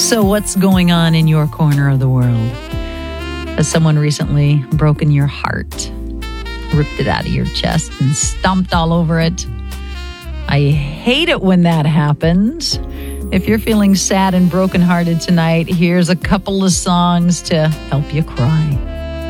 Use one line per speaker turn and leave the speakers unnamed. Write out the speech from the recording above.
So what's going on in your corner of the world? Has someone recently broken your heart, ripped it out of your chest and stomped all over it? I hate it when that happens. If you're feeling sad and brokenhearted tonight, here's a couple of songs to help you cry.